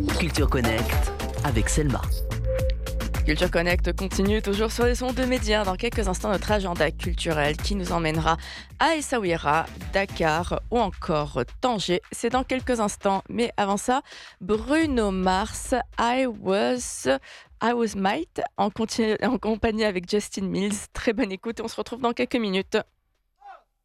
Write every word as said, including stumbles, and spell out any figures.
Culture Connect avec Selma. Culture Connect continue toujours sur les ondes de Média. Dans quelques instants, notre agenda culturel qui nous emmènera à Essaouira, Dakar ou encore Tanger. C'est dans quelques instants. Mais avant ça, Bruno Mars, I Was... I Was Might, en, continu- en compagnie avec Justin Mills. Très bonne écoute et on se retrouve dans quelques minutes.